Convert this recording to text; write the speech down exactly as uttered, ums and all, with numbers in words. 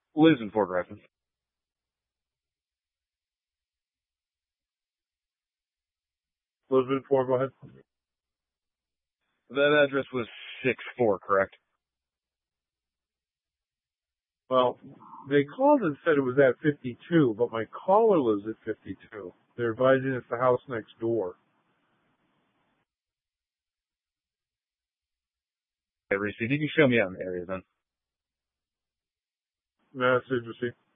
Lives in Fort Griffin. Lisbon four, go ahead. That address was six four, correct? Well, they called and said it was at fifty-two, but my caller lives at fifty-two. They're advising it's the house next door. Okay, Reese, you can show me out in the area then. Mass Agency.